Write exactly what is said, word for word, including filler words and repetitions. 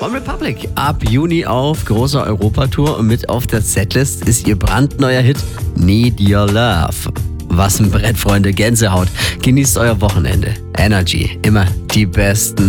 One Republic ab Juni auf großer Europatour und mit auf der Setlist ist ihr brandneuer Hit Need Your Love. Was ein Brett, Freunde, Gänsehaut. Genießt euer Wochenende. Energy, immer die besten